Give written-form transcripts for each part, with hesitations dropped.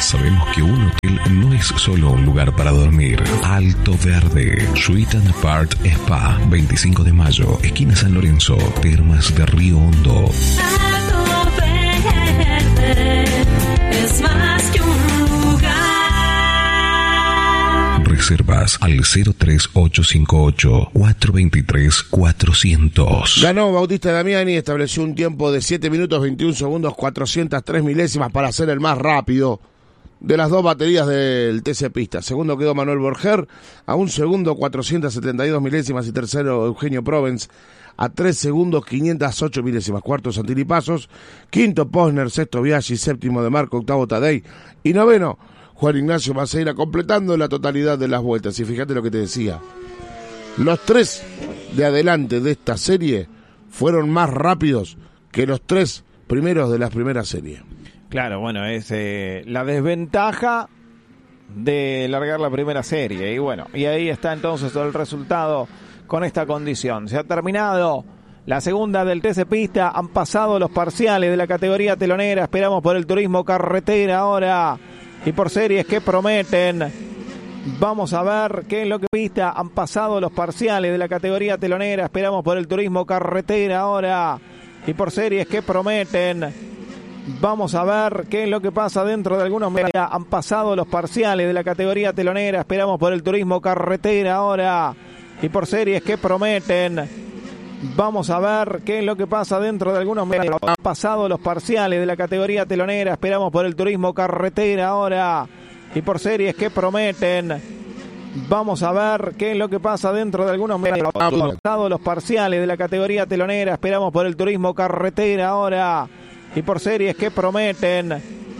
Sabemos que un hotel no es solo un lugar para dormir. Alto Verde, Suite and Apart Spa, 25 de mayo, esquina San Lorenzo, Termas de Río Hondo. Alto Verde es más que un lugar. Reservas al 03858-423-400. Ganó Bautista Damiani, estableció un tiempo de 7 minutos 21 segundos 403 milésimas para ser el más rápido de las dos baterías del TC Pista. Segundo quedó Manuel Borger a 1 segundo 472 milésimas y tercero Eugenio Provence a 3 segundos 508 milésimas. Cuarto Santini Pasos, quinto Posner, sexto Biaggi, séptimo De Marco, octavo Tadei y noveno Juan Ignacio Maceira, completando la totalidad de las vueltas. Y fíjate lo que te decía, los tres de adelante de esta serie fueron más rápidos que los tres primeros de la primera serie. Claro, bueno, es la desventaja de largar la primera serie. Y bueno, y ahí está entonces el resultado con esta condición. Se ha terminado la segunda del TC Pista, han pasado los parciales de la categoría telonera. Esperamos por el turismo carretera ahora y por series que prometen. Vamos a ver qué es lo que pista. Han pasado los parciales de la categoría telonera. Esperamos por el turismo carretera ahora y por series que prometen. Vamos a ver qué es lo que pasa dentro de algunos meses. Han pasado los parciales de la categoría telonera. Esperamos por el turismo carretera ahora y por series que prometen. Vamos a ver qué es lo que pasa dentro de algunos meses. Han pasado los parciales de la categoría telonera. Esperamos por el turismo carretera ahora y por series que prometen. Vamos a ver qué es lo que pasa dentro de algunos meses. Han pasado los parciales de la categoría telonera. Esperamos por el turismo carretera ahora y por series que prometen.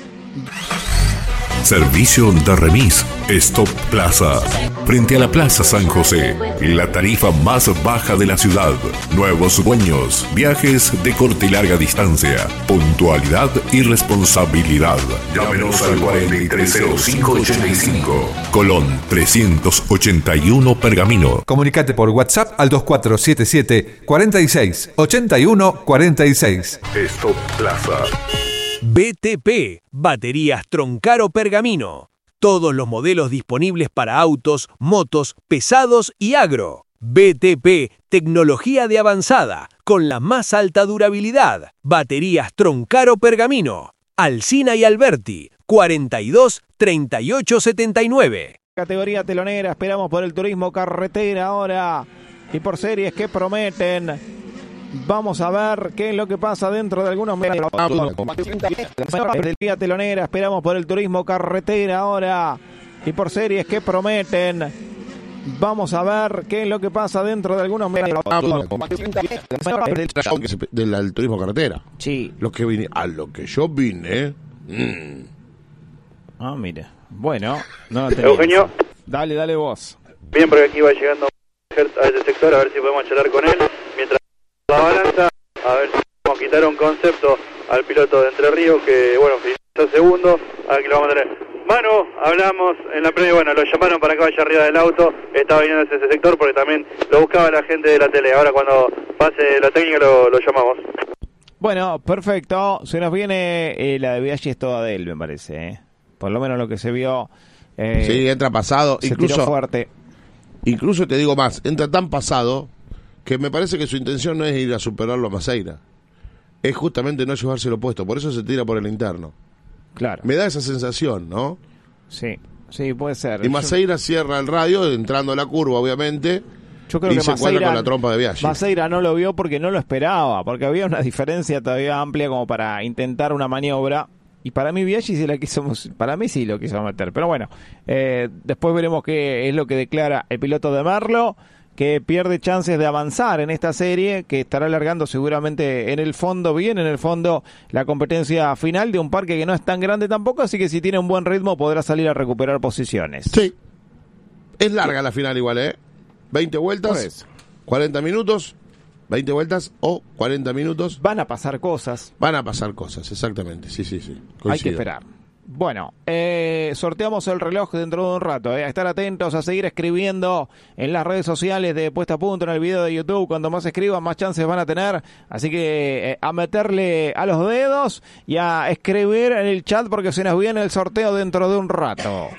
Servicio de remis Stop Plaza. Frente a la Plaza San José, la tarifa más baja de la ciudad. Nuevos dueños, viajes de corta y larga distancia, puntualidad y responsabilidad. Llámenos al 430585, Colón 381 Pergamino. Comunicate por WhatsApp al 2477 46 81 46. Stop Plaza. BTP, Baterías Troncaro Pergamino. Todos los modelos disponibles para autos, motos, pesados y agro. BTP, tecnología de avanzada, con la más alta durabilidad. Baterías Troncaro Pergamino. Alsina y Alberti, 42 38 79. Categoría telonera, esperamos por el turismo carretera ahora y por series que prometen. Vamos a ver qué es lo que pasa dentro de algunos meses. Categoría telonera, esperamos por el turismo carretera ahora y por series que prometen. Vamos a ver qué es lo que pasa dentro de algunos meses. Del turismo carretera. Sí. Lo que vine, a lo que yo vine. Ah, mira. Bueno, no lo tenemos. Eugenio. Dale vos. Bien, porque aquí va llegando a este sector, a ver si podemos charlar con él. Mientras la balanza, a ver si podemos quitar un concepto al piloto de Entre Ríos, que bueno, finalizó segundo, a ver que lo vamos a tener. Manu, hablamos en la previa, bueno, lo llamaron para que vaya arriba del auto, estaba viniendo hacia ese sector porque también lo buscaba la gente de la tele. Ahora cuando pase la técnica lo llamamos. Bueno, perfecto. Se nos viene la de Biaggi, es toda de él, me parece. Por lo menos lo que se vio. Sí, entra pasado. Se tiró fuerte. Incluso te digo más, entra tan pasado que me parece que su intención no es ir a superarlo a Maceira. Es justamente no llevárselo puesto. Por eso se tira por el interno. Claro. Me da esa sensación, ¿no? Sí, puede ser. Y Maceira cierra el radio, entrando a la curva, obviamente. Yo creo y que se encuentra con la trompa de Biaggi. Maceira no lo vio porque no lo esperaba, porque había una diferencia todavía amplia como para intentar una maniobra. Y para mí Biaggi sí para mí sí lo quiso meter. Pero bueno, después veremos qué es lo que declara el piloto de Merlo, que pierde chances de avanzar en esta serie, que estará alargando seguramente en el fondo, la competencia final de un parque que no es tan grande tampoco, así que si tiene un buen ritmo podrá salir a recuperar posiciones. Sí. Es larga la final igual, 20 vueltas, 40 minutos, 20 vueltas o 40 minutos. Van a pasar cosas. Van a pasar cosas, exactamente, sí. Coincido. Hay que esperar. Bueno, sorteamos el reloj dentro de un rato. A estar atentos, a seguir escribiendo en las redes sociales de Puesta a Punto, en el video de YouTube. Cuanto más escriban, más chances van a tener. Así que a meterle a los dedos y a escribir en el chat porque se nos viene el sorteo dentro de un rato.